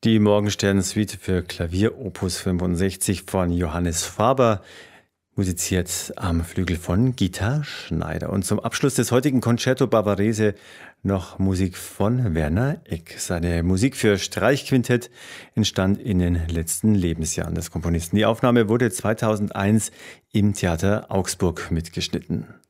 Die Morgenstern-Suite für Klavier Opus 65 von Johannes Faber, musiziert am Flügel von Gita Schneider. Und zum Abschluss des heutigen Concerto Barbarese noch Musik von Werner Egk. Seine Musik für Streichquintett entstand in den letzten Lebensjahren des Komponisten. Die Aufnahme wurde 2001 im Theater Augsburg mitgeschnitten.